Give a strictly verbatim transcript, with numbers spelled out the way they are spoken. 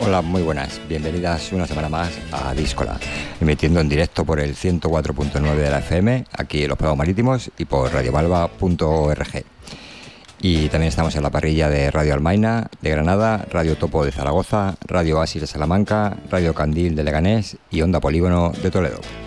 Hola, muy buenas. Bienvenidas una semana más a Díscola, emitiendo en directo por el ciento cuatro punto nueve de la F M, aquí en los Prados Marítimos, y por radiomalva punto org. Y también estamos en la parrilla de Radio Almaina de Granada, Radio Topo de Zaragoza, Radio Oasis de Salamanca, Radio Candil de Leganés y Onda Polígono de Toledo.